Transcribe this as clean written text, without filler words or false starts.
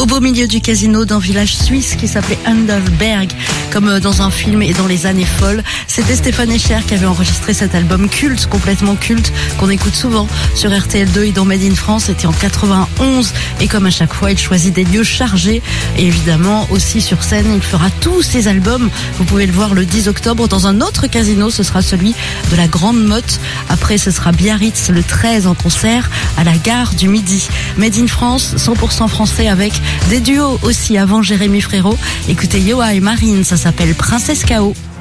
Au beau milieu du casino d'un village suisse qui s'appelait Hundelberg, comme dans un film et dans les années folles. C'était Stéphane Echer qui avait enregistré cet album culte, complètement culte, qu'on écoute souvent sur RTL2 et dans Made in France. C'était en 91 et comme à chaque fois, il choisit des lieux chargés et évidemment aussi sur scène, il fera tous ses albums. Vous pouvez le voir le 10 octobre dans un autre casino, ce sera celui de la Grande Motte. Après, ce sera Biarritz le 13 en concert à la gare du Midi. Made in France, 100% français avec des duos aussi avant Jérémy Frérot. Écoutez Yoa et Marine, ça s'appelle Princesse K.O.